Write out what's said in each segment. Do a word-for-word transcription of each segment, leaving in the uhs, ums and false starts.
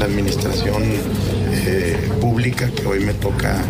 administración eh, pública que hoy me toca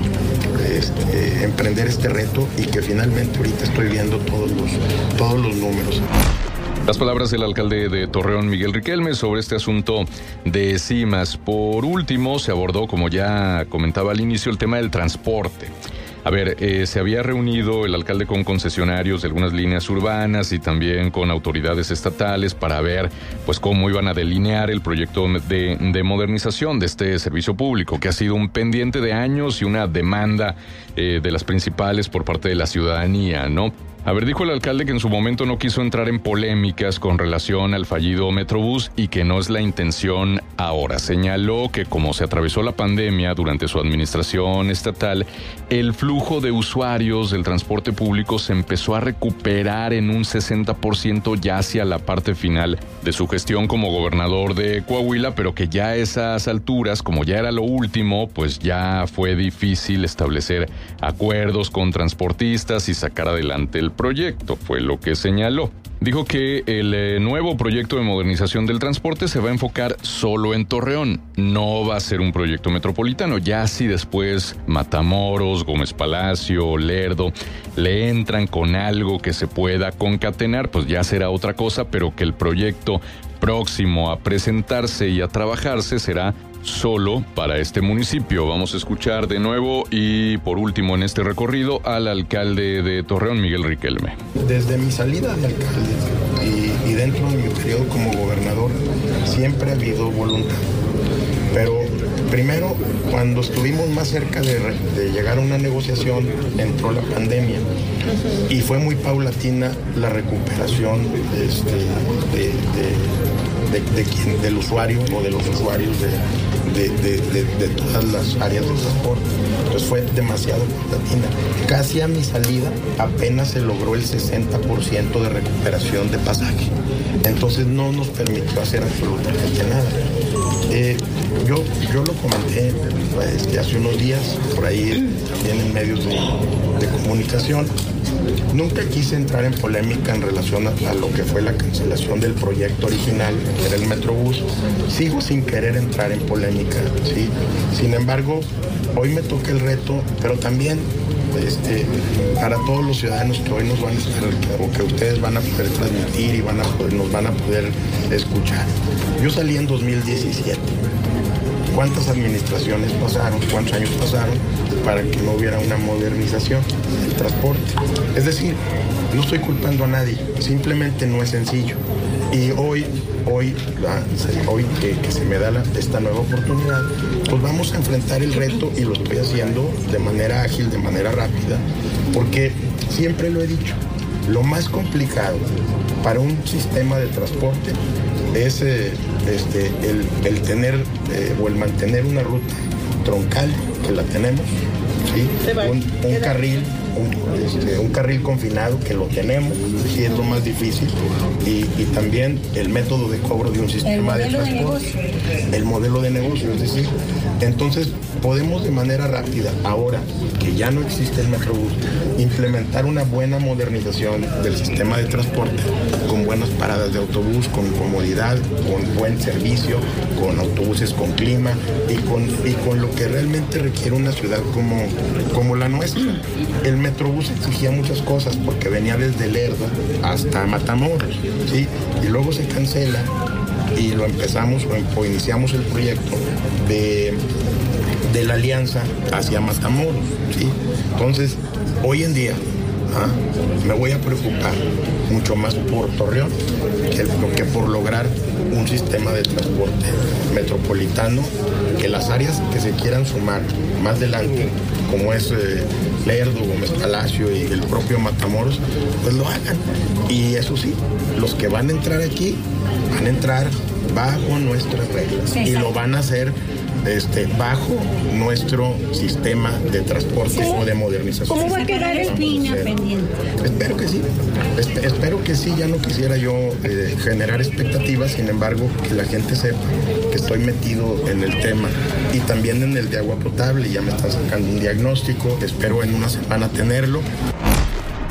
este, emprender este reto y que finalmente ahorita estoy viendo todos los, todos los números. Las palabras del alcalde de Torreón, Miguel Riquelme, sobre este asunto de cimas. Por último, se abordó, como ya comentaba al inicio, el tema del transporte. A ver, eh, se había reunido el alcalde con concesionarios de algunas líneas urbanas y también con autoridades estatales para ver pues cómo iban a delinear el proyecto de, de modernización de este servicio público, que ha sido un pendiente de años y una demanda eh, de las principales por parte de la ciudadanía, ¿no? A ver, dijo el alcalde que en su momento no quiso entrar en polémicas con relación al fallido Metrobús y que no es la intención ahora. Señaló que como se atravesó la pandemia durante su administración estatal, el flujo de usuarios del transporte público se empezó a recuperar en un sesenta por ciento ya hacia la parte final de su gestión como gobernador de Coahuila, pero que ya a esas alturas, como ya era lo último, pues ya fue difícil establecer acuerdos con transportistas y sacar adelante el proyecto, fue lo que señaló. Dijo que el eh, nuevo proyecto de modernización del transporte se va a enfocar solo en Torreón, no va a ser un proyecto metropolitano. Ya si después Matamoros, Gómez Palacio, Lerdo le entran con algo que se pueda concatenar, pues ya será otra cosa, pero que el proyecto próximo a presentarse y a trabajarse será solo para este municipio. Vamos a escuchar de nuevo y por último en este recorrido al alcalde de Torreón, Miguel Riquelme. Desde mi salida de alcalde y, y dentro de mi periodo como gobernador siempre ha habido voluntad, pero primero cuando estuvimos más cerca de, de llegar a una negociación entró la pandemia y fue muy paulatina la recuperación este, de, de De, de quien, del usuario o de los usuarios de, de, de, de, de todas las áreas del transporte. Entonces fue demasiado paulatina. Casi a mi salida apenas se logró el sesenta por ciento de recuperación de pasaje. Entonces no nos permitió hacer absolutamente nada. Eh, yo, yo lo comenté pues, hace unos días, por ahí también en medios de, de comunicación. Nunca quise entrar en polémica en relación a, a lo que fue la cancelación del proyecto original, que era el Metrobús. Sigo sin querer entrar en polémica, ¿sí? Sin embargo, hoy me toca el reto, pero también este, para todos los ciudadanos que hoy nos van a estar, o que ustedes van a poder transmitir y van a poder, nos van a poder escuchar. Yo salí en dos mil diecisiete. ¿Cuántas administraciones pasaron, cuántos años pasaron para que no hubiera una modernización del transporte? Es decir, no estoy culpando a nadie, simplemente no es sencillo. Y hoy, hoy, hoy que, que se me da la, esta nueva oportunidad, pues vamos a enfrentar el reto y lo estoy haciendo de manera ágil, de manera rápida, porque siempre lo he dicho, lo más complicado para un sistema de transporte es eh, este, el, el tener eh, o el mantener una ruta troncal, que la tenemos, ¿sí? un, un carril, un, este, un carril confinado, que lo tenemos, sí, es lo más difícil, y, y también el método de cobro de un sistema de transporte, el modelo de negocio, es decir, entonces podemos de manera rápida, ahora que ya no existe el Metrobús, implementar una buena modernización del sistema de transporte, con buenas paradas de autobús, con comodidad, con buen servicio, con autobuses con clima y con, y con lo que realmente requiere una ciudad como, como la nuestra. El Metrobús exigía muchas cosas porque venía desde Lerdo hasta Matamoros, ¿sí? Y luego se cancela y lo empezamos o iniciamos el proyecto de, de la alianza hacia Matamoros, ¿sí? Entonces, hoy en día, ¿ah? me voy a preocupar mucho más por Torreón que, que por lograr un sistema de transporte metropolitano, que las áreas que se quieran sumar más adelante, como es eh, Lerdo, Gómez Palacio y el propio Matamoros, pues lo hagan. Y eso sí, los que van a entrar aquí, van a entrar bajo nuestras reglas y lo van a hacer Este, bajo nuestro sistema de transporte sí. o de modernización. ¿Cómo va a quedar el Espina pendiente? Espero que sí, Esp- espero que sí, ya no quisiera yo eh, generar expectativas, sin embargo, que la gente sepa que estoy metido en el tema y también en el de agua potable, ya me están sacando un diagnóstico, espero en una semana tenerlo.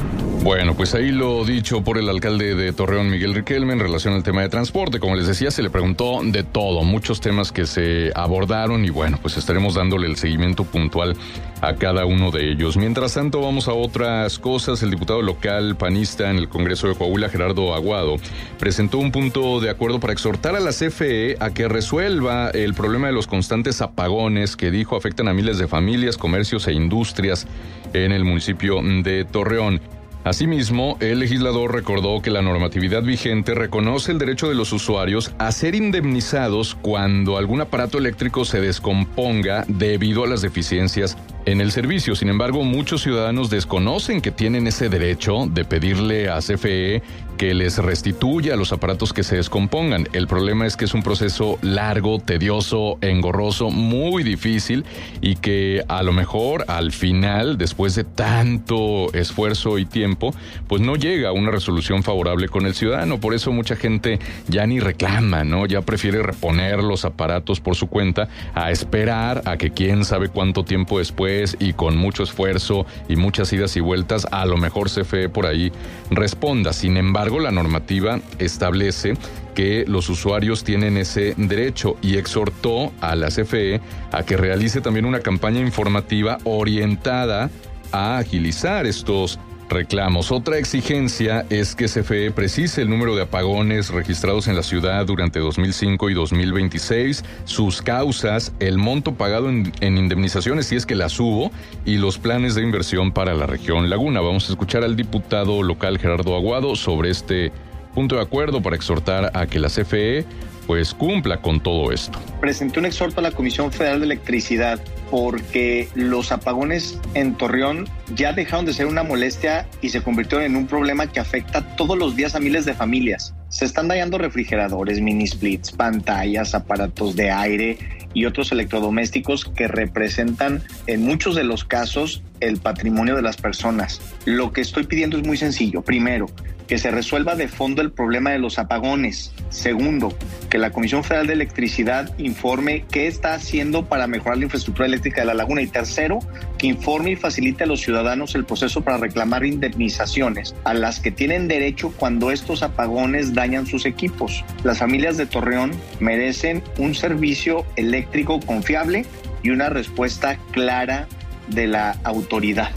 Bueno, pues ahí lo dicho por el alcalde de Torreón, Miguel Riquelme, en relación al tema de transporte. Como les decía, se le preguntó de todo, muchos temas que se abordaron y bueno, pues estaremos dándole el seguimiento puntual a cada uno de ellos. Mientras tanto, vamos a otras cosas. El diputado local panista en el Congreso de Coahuila, Gerardo Aguado, presentó un punto de acuerdo para exhortar a la C F E a que resuelva el problema de los constantes apagones que dijo afectan a miles de familias, comercios e industrias en el municipio de Torreón. Asimismo, el legislador recordó que la normatividad vigente reconoce el derecho de los usuarios a ser indemnizados cuando algún aparato eléctrico se descomponga debido a las deficiencias en el servicio. Sin embargo, muchos ciudadanos desconocen que tienen ese derecho de pedirle a C F E que les restituya los aparatos que se descompongan. El problema es que es un proceso largo, tedioso, engorroso, muy difícil y que a lo mejor al final, después de tanto esfuerzo y tiempo, pues no llega a una resolución favorable con el ciudadano. Por eso mucha gente ya ni reclama, ¿no? Ya prefiere reponer los aparatos por su cuenta a esperar a que quién sabe cuánto tiempo después y con mucho esfuerzo y muchas idas y vueltas, a lo mejor C F E por ahí responda. Sin embargo, la normativa establece que los usuarios tienen ese derecho y exhortó a la C F E a que realice también una campaña informativa orientada a agilizar estos reclamos. Otra exigencia es que C F E precise el número de apagones registrados en la ciudad durante dos mil cinco y dos mil veintiséis, sus causas, el monto pagado en, en indemnizaciones si es que las hubo y los planes de inversión para la región Laguna. Vamos a escuchar al diputado local Gerardo Aguado sobre este punto de acuerdo para exhortar a que la C F E pues cumpla con todo esto. Presenté un exhorto a la Comisión Federal de Electricidad porque los apagones en Torreón ya dejaron de ser una molestia y se convirtieron en un problema que afecta todos los días a miles de familias. Se están dañando refrigeradores, mini splits, pantallas, aparatos de aire y otros electrodomésticos que representan en muchos de los casos el patrimonio de las personas. Lo que estoy pidiendo es muy sencillo. Primero, que se resuelva de fondo el problema de los apagones. Segundo, que la Comisión Federal de Electricidad informe qué está haciendo para mejorar la infraestructura eléctrica de la laguna. Y tercero, que informe y facilite a los ciudadanos el proceso para reclamar indemnizaciones a las que tienen derecho cuando estos apagones dañan sus equipos. Las familias de Torreón merecen un servicio eléctrico confiable y una respuesta clara de la autoridad.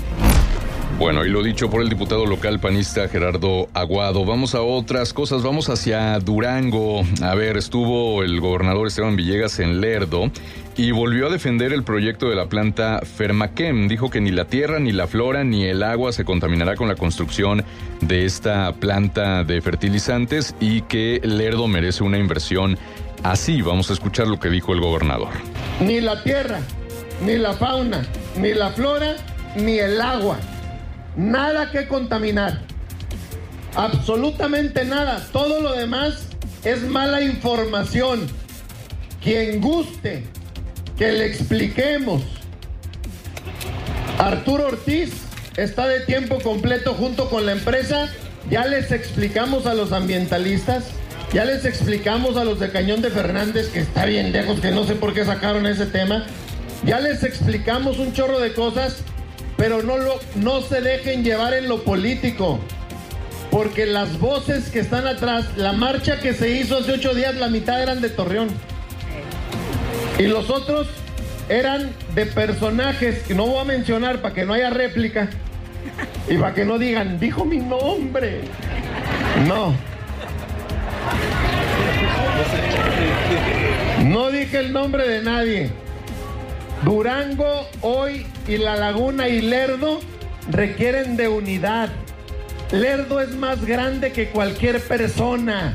Bueno, y lo dicho por el diputado local panista Gerardo Aguado. Vamos a otras cosas, vamos hacia Durango. A ver, estuvo el gobernador Esteban Villegas en Lerdo y volvió a defender el proyecto de la planta Fermachem. Dijo que ni la tierra, ni la flora, ni el agua se contaminará con la construcción de esta planta de fertilizantes y que Lerdo merece una inversión así. Vamos a escuchar lo que dijo el gobernador. Ni la tierra, ni la fauna, ni la flora, ni el agua. Nada que contaminar, absolutamente nada. Todo lo demás es mala información. Quien guste que le expliquemos, Arturo Ortiz está de tiempo completo junto con la empresa. Ya les explicamos a los ambientalistas, ya les explicamos a los de Cañón de Fernández, que está bien lejos, que no sé por qué sacaron ese tema. Ya les explicamos un chorro de cosas. Pero no, lo, no se dejen llevar en lo político, porque las voces que están atrás, la marcha que se hizo hace ocho días, la mitad eran de Torreón. Y los otros eran de personajes que no voy a mencionar para que no haya réplica y para que no digan, dijo mi nombre. No. No dije el nombre de nadie. Durango hoy y La Laguna y Lerdo requieren de unidad. Lerdo es más grande que cualquier persona.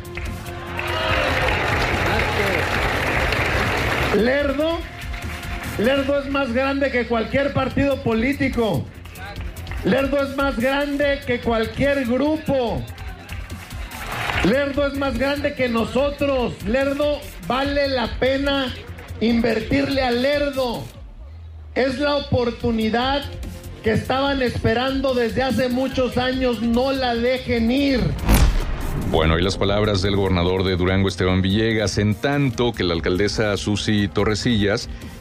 Lerdo, Lerdo es más grande que cualquier partido político. Lerdo es más grande que cualquier grupo. Lerdo es más grande que nosotros. Lerdo vale la pena invertirle a Lerdo. Es la oportunidad que estaban esperando desde hace muchos años. No la dejen ir. Bueno, y las palabras del gobernador de Durango, Esteban Villegas, en tanto que la alcaldesa Susi Torresillas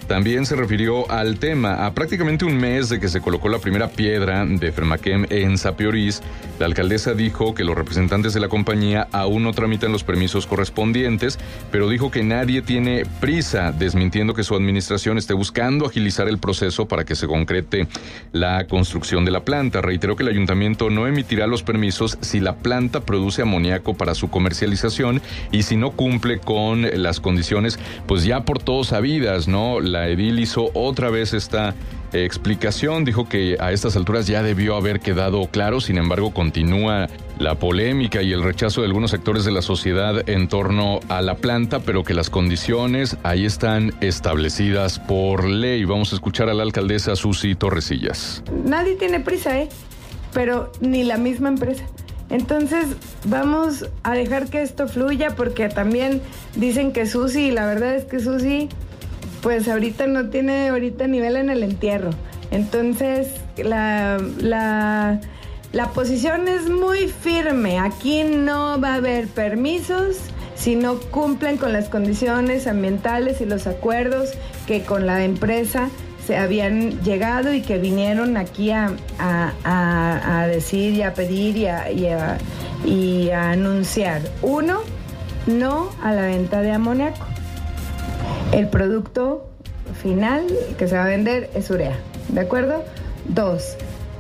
también se refirió al tema. A prácticamente un mes de que se colocó la primera piedra de Fermachem en Sapiorís, la alcaldesa dijo que los representantes de la compañía aún no tramitan los permisos correspondientes, pero dijo que nadie tiene prisa, desmintiendo que su administración esté buscando agilizar el proceso para que se concrete la construcción de la planta. Reiteró que el ayuntamiento no emitirá los permisos si la planta produce amoníaco para su comercialización y si no cumple con las condiciones, pues ya por todos sabidas, ¿no? La edil hizo otra vez esta explicación, dijo que a estas alturas ya debió haber quedado claro, sin embargo continúa la polémica y el rechazo de algunos sectores de la sociedad en torno a la planta, pero que las condiciones ahí están establecidas por ley. Vamos a escuchar a la alcaldesa Susi Torresillas. Nadie tiene prisa, ¿eh? Pero ni la misma empresa. Entonces vamos a dejar que esto fluya, porque también dicen que Susi, y la verdad es que Susi pues ahorita no tiene ahorita nivel en el entierro. Entonces la, la, la posición es muy firme. Aquí no va a haber permisos si no cumplen con las condiciones ambientales y los acuerdos que con la empresa se habían llegado y que vinieron aquí a, a, a, a decir y a pedir y a, y, a, y a anunciar. Uno, no a la venta de amoníaco. El producto final que se va a vender es urea, ¿de acuerdo? Dos,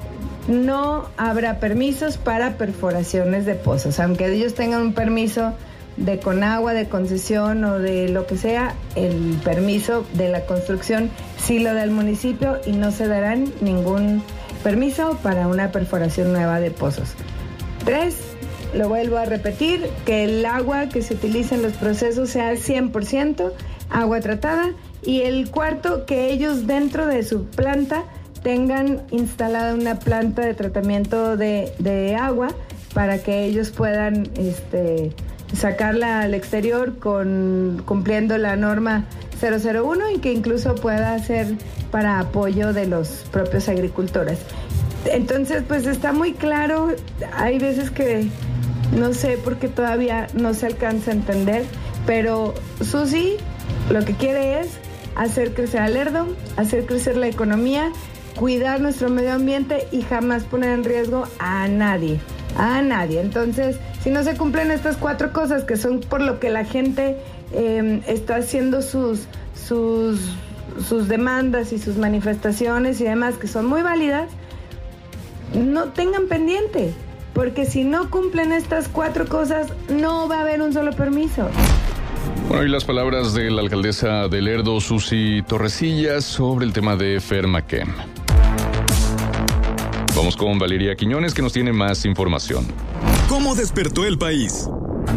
no habrá permisos para perforaciones de pozos, aunque ellos tengan un permiso de Conagua, de concesión o de lo que sea, el permiso de la construcción sí lo da el municipio y no se darán ningún permiso para una perforación nueva de pozos. Tres, lo vuelvo a repetir, que el agua que se utiliza en los procesos sea cien por ciento agua tratada. Y el cuarto, que ellos dentro de su planta tengan instalada una planta de tratamiento de, de agua para que ellos puedan este, sacarla al exterior con, cumpliendo la norma cero cero uno y que incluso pueda ser para apoyo de los propios agricultores. Entonces, pues está muy claro, hay veces que no sé por qué todavía no se alcanza a entender, pero Susi lo que quiere es hacer crecer a Lerdo, hacer crecer la economía, cuidar nuestro medio ambiente y jamás poner en riesgo a nadie, a nadie. Entonces, si no se cumplen estas cuatro cosas, que son por lo que la gente eh, está haciendo sus, sus, sus demandas y sus manifestaciones y demás, que son muy válidas, no tengan pendiente, porque si no cumplen estas cuatro cosas, no va a haber un solo permiso. Bueno, y las palabras de la alcaldesa de Lerdo, Susi Torresillas, sobre el tema de Fermachem. Vamos con Valeria Quiñones, que nos tiene más información. ¿Cómo despertó el país?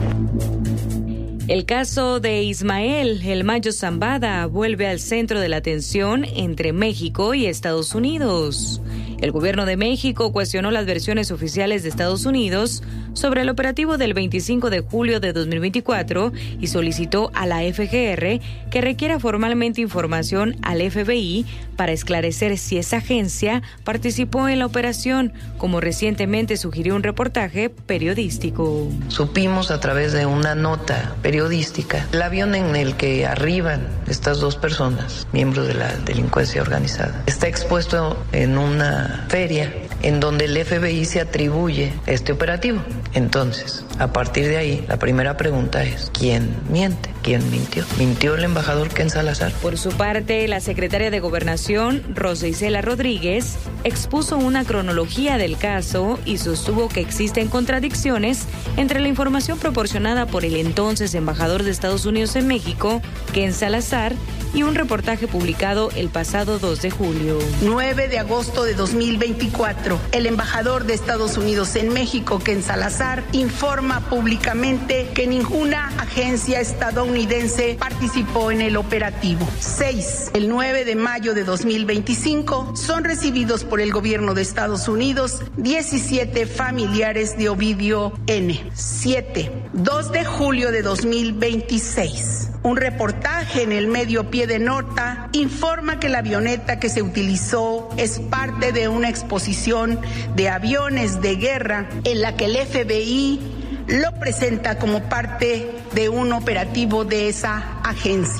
El caso de Ismael El Mayo Zambada vuelve al centro de la atención entre México y Estados Unidos. El gobierno de México cuestionó las versiones oficiales de Estados Unidos sobre el operativo del veinticinco de julio de dos mil veinticuatro y solicitó a la F G R que requiera formalmente información al F B I para esclarecer si esa agencia participó en la operación, como recientemente sugirió un reportaje periodístico. Supimos a través de una nota periodística el avión en el que arriban estas dos personas, miembros de la delincuencia organizada, está expuesto en una feria en donde el F B I se atribuye este operativo. Entonces, a partir de ahí, la primera pregunta es, ¿quién miente? ¿Quién mintió? ¿Mintió el embajador Ken Salazar? Por su parte, la secretaria de Gobernación, Rosa Isela Rodríguez, expuso una cronología del caso y sostuvo que existen contradicciones entre la información proporcionada por el entonces embajador de Estados Unidos en México, Ken Salazar, y un reportaje publicado el pasado dos de julio. nueve de agosto de dos mil veinticuatro, el embajador de Estados Unidos en México, Ken Salazar, informa públicamente que ninguna agencia estadounidense participó en el operativo. seis. El nueve de mayo de dos mil veinticinco son recibidos por el gobierno de Estados Unidos diecisiete familiares de Ovidio N. siete. dos de julio de dos mil veintiséis. Un reportaje en el medio Pie de Nota informa que la avioneta que se utilizó es parte de una exposición de aviones de guerra en la que el F B I lo presenta como parte de un operativo de esa agencia.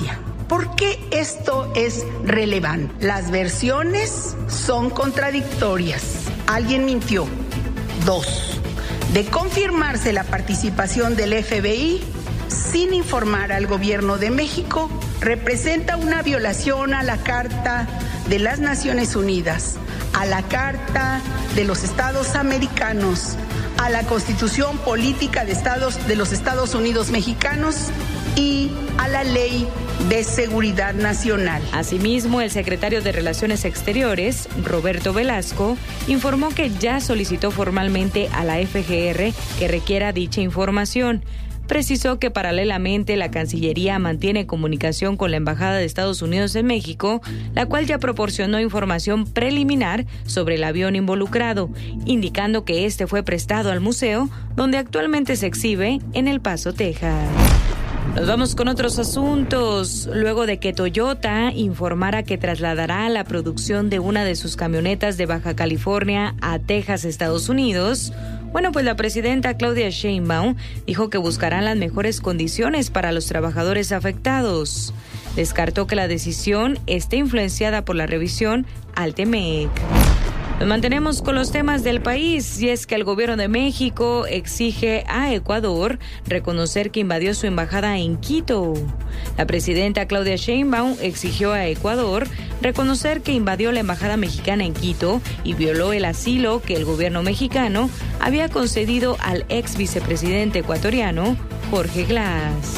¿Por qué esto es relevante? Las versiones son contradictorias. Alguien mintió. Dos, de confirmarse la participación del F B I sin informar al gobierno de México, representa una violación a la Carta de las Naciones Unidas, a la Carta de los Estados Americanos, a la Constitución Política de Estados de los Estados Unidos Mexicanos y a la Ley de Seguridad Nacional. Asimismo, el secretario de Relaciones Exteriores, Roberto Velasco, informó que ya solicitó formalmente a la F G R que requiera dicha información. Precisó que paralelamente la Cancillería mantiene comunicación con la Embajada de Estados Unidos en México, la cual ya proporcionó información preliminar sobre el avión involucrado, indicando que este fue prestado al museo, donde actualmente se exhibe en El Paso, Texas. Nos vamos con otros asuntos. Luego de que Toyota informara que trasladará la producción de una de sus camionetas de Baja California a Texas, Estados Unidos, bueno, pues la presidenta Claudia Sheinbaum dijo que buscarán las mejores condiciones para los trabajadores afectados. Descartó que la decisión esté influenciada por la revisión al T M E C. Nos mantenemos con los temas del país, y es que el gobierno de México exige a Ecuador reconocer que invadió su embajada en Quito. La presidenta Claudia Sheinbaum exigió a Ecuador reconocer que invadió la embajada mexicana en Quito y violó el asilo que el gobierno mexicano había concedido al ex vicepresidente ecuatoriano Jorge Glass.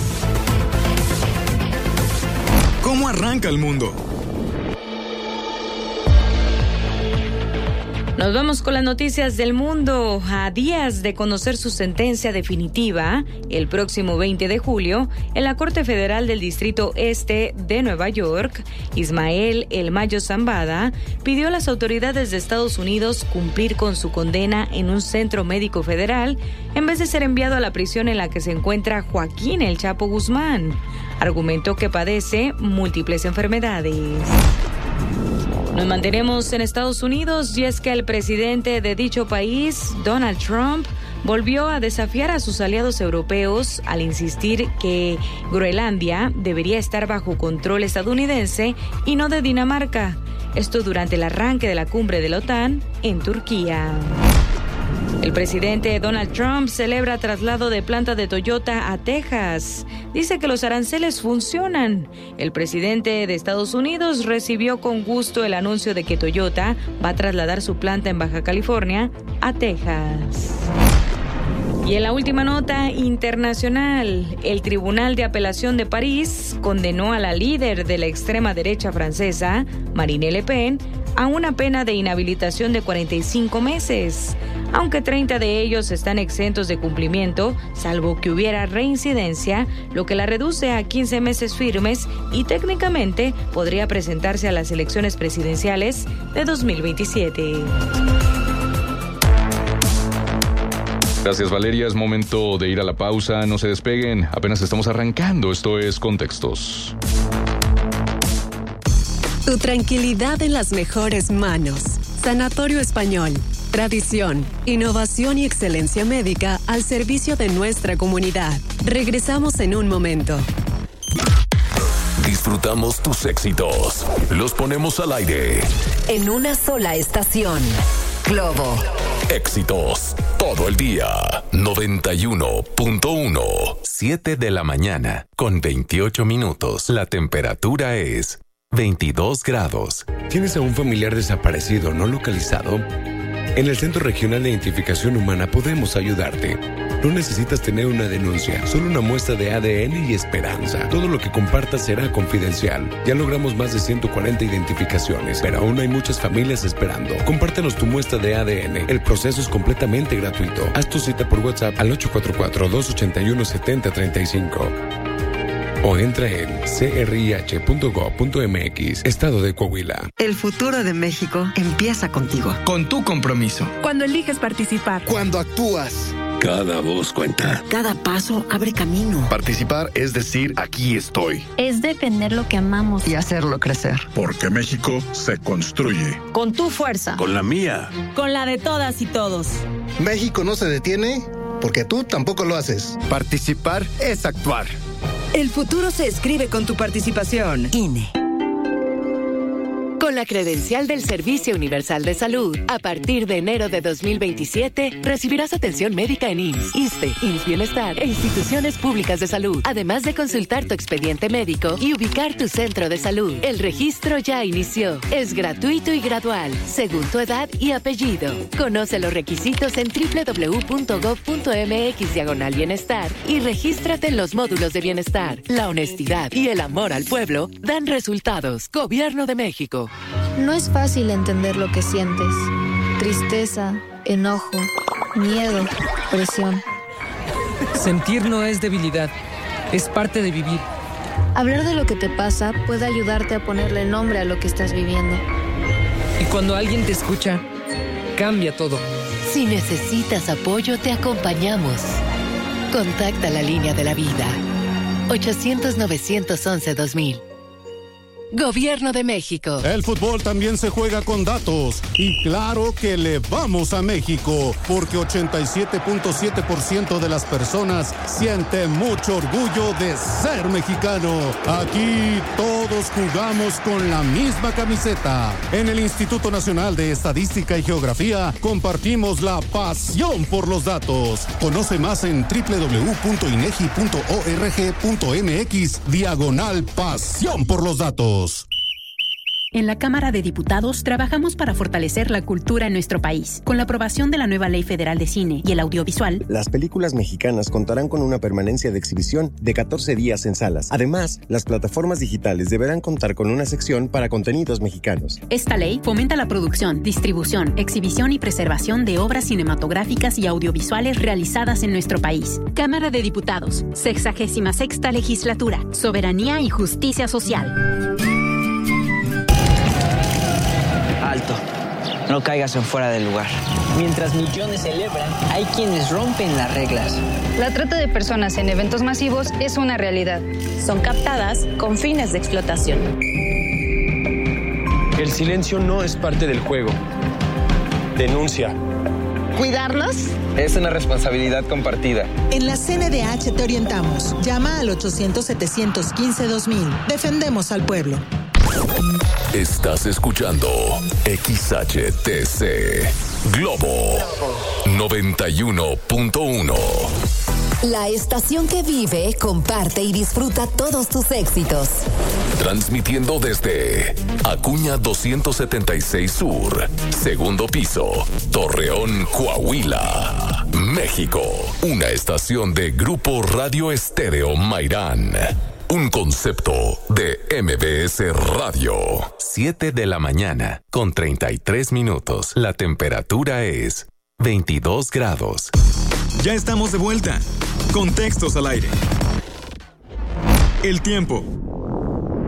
¿Cómo arranca el mundo? Nos vamos con las noticias del mundo. A días de conocer su sentencia definitiva, el próximo veinte de julio, en la Corte Federal del Distrito Este de Nueva York, Ismael El Mayo Zambada pidió a las autoridades de Estados Unidos cumplir con su condena en un centro médico federal en vez de ser enviado a la prisión en la que se encuentra Joaquín El Chapo Guzmán. Argumentó que padece múltiples enfermedades. Nos mantenemos en Estados Unidos, y es que el presidente de dicho país, Donald Trump, volvió a desafiar a sus aliados europeos al insistir que Groenlandia debería estar bajo control estadounidense y no de Dinamarca. Esto durante el arranque de la cumbre de la OTAN en Turquía. El presidente Donald Trump celebra traslado de planta de Toyota a Texas. Dice que los aranceles funcionan. El presidente de Estados Unidos recibió con gusto el anuncio de que Toyota va a trasladar su planta en Baja California a Texas. Y en la última nota internacional, el Tribunal de Apelación de París condenó a la líder de la extrema derecha francesa, Marine Le Pen, a una pena de inhabilitación de cuarenta y cinco meses, aunque treinta de ellos están exentos de cumplimiento, salvo que hubiera reincidencia, lo que la reduce a quince meses firmes y técnicamente podría presentarse a las elecciones presidenciales de dos mil veintisiete. Gracias, Valeria. Es momento de ir a la pausa. No se despeguen. Apenas estamos arrancando. Esto es Contextos. Tu tranquilidad en las mejores manos. Sanatorio Español. Tradición, innovación y excelencia médica al servicio de nuestra comunidad. Regresamos en un momento. Disfrutamos tus éxitos. Los ponemos al aire. En una sola estación. Globo. Éxitos todo el día. noventa y uno punto uno. siete de la mañana con veintiocho minutos. La temperatura es veintidós grados. ¿Tienes a un familiar desaparecido no localizado? En el Centro Regional de Identificación Humana podemos ayudarte. No necesitas tener una denuncia, solo una muestra de A D N y esperanza. Todo lo que compartas será confidencial. Ya logramos más de ciento cuarenta identificaciones, pero aún hay muchas familias esperando. Compártenos tu muestra de A D N. El proceso es completamente gratuito. Haz tu cita por WhatsApp al ocho cuatro cuatro, dos ocho uno, siete cero tres cinco. O entra en c r i h punto gov punto m x, Estado de Coahuila. El futuro de México empieza contigo. Con tu compromiso. Cuando eliges participar. Cuando actúas. Cada voz cuenta. Cada paso abre camino. Participar es decir, aquí estoy. Es defender lo que amamos. Y hacerlo crecer. Porque México se construye. Con tu fuerza. Con la mía. Con la de todas y todos. México no se detiene porque tú tampoco lo haces. Participar es actuar. El futuro se escribe con tu participación. I N E. Con la credencial del Servicio Universal de Salud, a partir de enero de dos mil veintisiete, recibirás atención médica en I M S S, ISSSTE, I M S S Bienestar e instituciones públicas de salud, además de consultar tu expediente médico y ubicar tu centro de salud. El registro ya inició. Es gratuito y gradual, según tu edad y apellido. Conoce los requisitos en doble u doble u doble u punto gov punto mx diagonal bienestar y regístrate en los módulos de bienestar. La honestidad y el amor al pueblo dan resultados. Gobierno de México. No es fácil entender lo que sientes. Tristeza, enojo, miedo, presión. Sentir no es debilidad, es parte de vivir. Hablar de lo que te pasa puede ayudarte a ponerle nombre a lo que estás viviendo. Y cuando alguien te escucha, cambia todo. Si necesitas apoyo, te acompañamos. Contacta la línea de la vida. ochocientos, novecientos once, dos mil. Gobierno de México. El fútbol también se juega con datos. Y claro que le vamos a México, porque ochenta y siete punto siete por ciento de las personas siente mucho orgullo de ser mexicano. Aquí todos jugamos con la misma camiseta. En el Instituto Nacional de Estadística y Geografía compartimos la pasión por los datos. Conoce más en doble u doble u doble u punto inegi punto org punto mx diagonal pasión por los datos. En la Cámara de Diputados trabajamos para fortalecer la cultura en nuestro país. Con la aprobación de la nueva Ley Federal de Cine y el Audiovisual, las películas mexicanas contarán con una permanencia de exhibición de catorce días en salas. Además, las plataformas digitales deberán contar con una sección para contenidos mexicanos. Esta ley fomenta la producción, distribución, exhibición y preservación de obras cinematográficas y audiovisuales realizadas en nuestro país. Cámara de Diputados, sexagésima sexta Legislatura, Soberanía y Justicia Social. Alto, no caigas en fuera del lugar. Mientras millones celebran, hay quienes rompen las reglas. La trata de personas en eventos masivos es una realidad. Son captadas con fines de explotación. El silencio no es parte del juego. Denuncia. ¿Cuidarnos? Es una responsabilidad compartida. En la C N D H te orientamos. Llama al ochocientos, setecientos quince, dos mil. Defendemos al pueblo. Estás escuchando X H T C Globo noventa y uno punto uno. La estación que vive, comparte y disfruta todos tus éxitos. Transmitiendo desde Acuña doscientos setenta y seis Sur, segundo piso, Torreón, Coahuila, México. Una estación de Grupo Radio Estéreo Mairán. Un concepto de M B S Radio. siete de la mañana, con treinta y tres minutos. La temperatura es veintidós grados. Ya estamos de vuelta. Con Textos al Aire. El tiempo